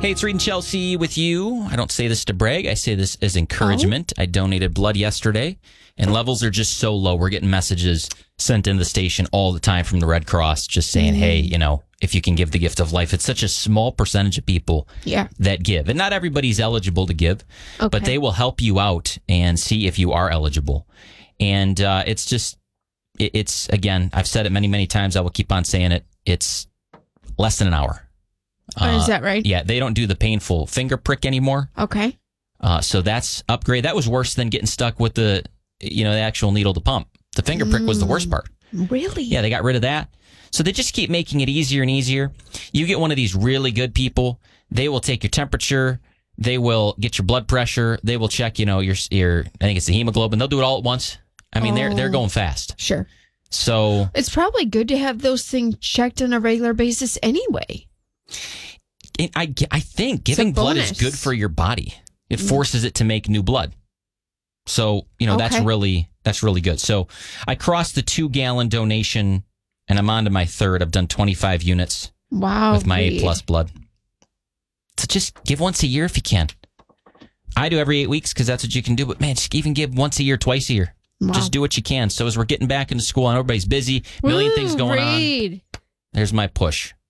Hey, it's Reed and Chelsea with you. I don't say this to brag. I say this as encouragement. I donated blood yesterday, and levels are just so low. We're getting messages sent in the station all the time from the Red Cross just saying, hey, you know, if you can give the gift of life. It's such a small percentage of people that give. And not everybody's eligible to give, but they will help you out and see if you are eligible. And it's just, it's, again, I've said it many, many times. I will keep on saying it. It's less than an hour. Is that right? Yeah, they don't do the painful finger prick anymore. Okay. So that's upgrade. That was worse than getting stuck with the actual needle to pump. The finger prick was the worst part. Really? Yeah, they got rid of that. So they just keep making it easier and easier. You get one of these really good people, they will take your temperature, they will get your blood pressure, they will check, your I think it's the hemoglobin. They'll do it all at once. I mean, they're going fast. Sure. So it's probably good to have those things checked on a regular basis anyway. I think giving blood is good for your body. It forces it to make new blood. So, that's really good. So I crossed the 2-gallon donation and I'm on to my third. I've done 25 units with my A+ blood. So just give once a year if you can. I do every 8 weeks because that's what you can do. But man, just even give once a year, twice a year. Wow. Just do what you can. So as we're getting back into school and everybody's busy, million things going on. There's my push.